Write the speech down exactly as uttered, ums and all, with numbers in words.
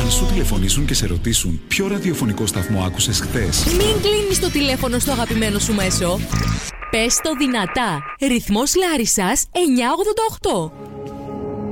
Αν σου τηλεφωνήσουν και σε ρωτήσουν ποιο ραδιοφωνικό σταθμό άκουσες χτες, μην κλείνεις το τηλέφωνο στο αγαπημένο σου μέσο. Πες το δυνατά. Ρυθμός Λάρισσας εννιακόσια ογδόντα οκτώ.